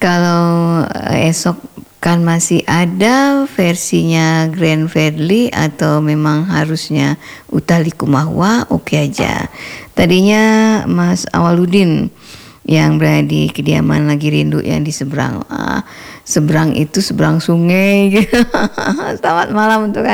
Kalau esok kan masih ada versinya Glenn Fredly atau memang harusnya Utha Likumahua, oke aja. Tadinya Mas Awaludin yang berada di kediaman Lagi Rindu yang di seberang, seberang itu seberang sungai gitu. Selamat malam untuk